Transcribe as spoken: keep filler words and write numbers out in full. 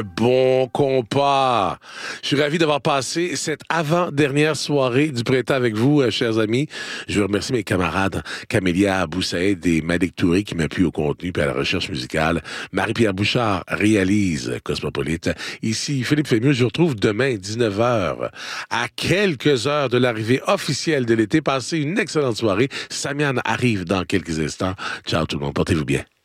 un bon compas. Je suis ravi d'avoir passé cette avant-dernière soirée du printemps avec vous, euh, chers amis. Je veux remercier mes camarades Camélia Boussaïd et Malik Touré qui m'appuient au contenu et à la recherche musicale. Marie-Pierre Bouchard réalise Cosmopolite. Ici, Philippe Fémieux, je vous retrouve demain, dix-neuf heures, à quelques heures de l'arrivée officielle de l'été. Passez une excellente soirée. Samian arrive dans quelques instants. Ciao tout le monde, portez-vous bien.